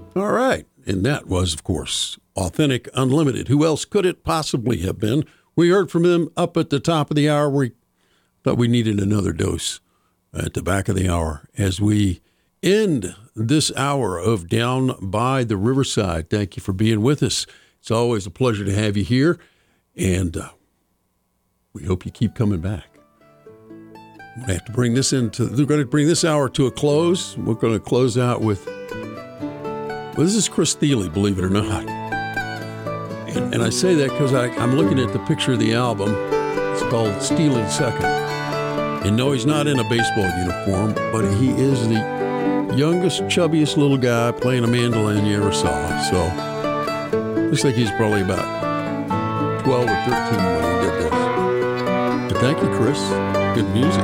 All right. And that was, of course, Authentic Unlimited. Who else could it possibly have been? We heard from him up at the top of the hour. We thought we needed another dose at the back of the hour as we end this hour of Down by the Riverside. Thank you for being with us. It's always a pleasure to have you here, and we hope you keep coming back. We're going to bring this hour to a close. We're going to close out with, well, this is Chris Thile, believe it or not. And I say that because I'm looking at the picture of the album. It's called Stealing Second. And no, he's not in a baseball uniform, but he is the youngest, chubbiest little guy playing a mandolin you ever saw. So, looks like he's probably about 12 or 13 when he did this. But thank you, Chris. Good music.